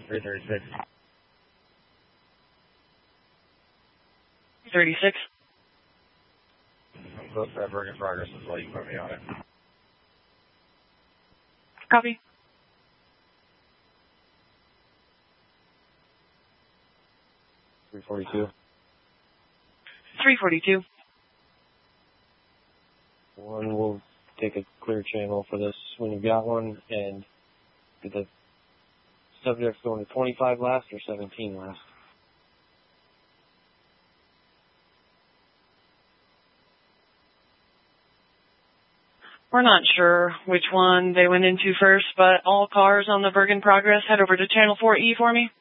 336. 36. Both that work in progress as well. You put me on it. Copy. $342. 342. One will take a clear channel for this when you've got one, and did the subjects going to 25 last or 17 last? We're not sure which one they went into first, but all cars on the Bergen Progress head over to Channel 4E for me.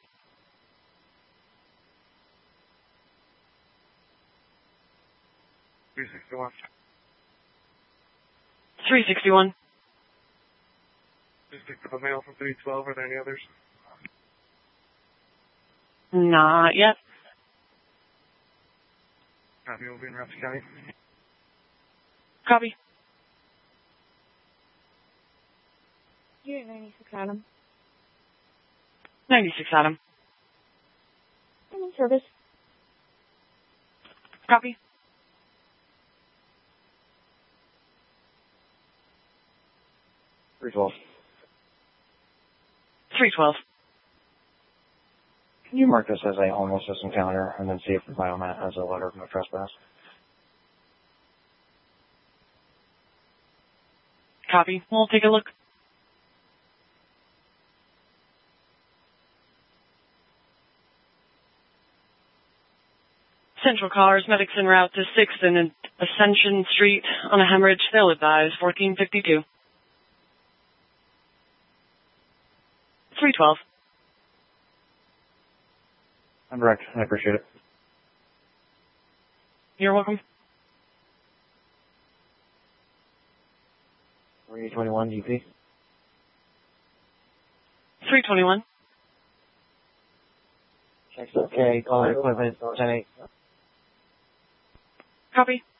$361. 361. Just picked up a mail from 312. Are there any others? Not yet. Copy. Will be in Rapid County. Copy. Unit 96 Adam. 96 Adam. I'm in service. Copy. $312. 312. Can you mark this as a homeless system counter and then see if the biomat has a letter of no trespass? Copy. We'll take a look. Central cars, medics en route to 6th and Ascension Street on a hemorrhage. They'll advise 1452. 312. I'm direct. I appreciate it. You're welcome. 321 UP. 321. Checks okay. Call equipment 10-8. Copy.